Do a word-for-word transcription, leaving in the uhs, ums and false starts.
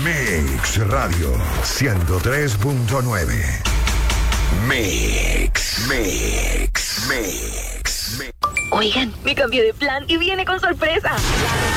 Mix Radio ciento tres punto nueve. Mix, Mix, Mix, Mix. Oigan, me cambié de plan y viene con sorpresa.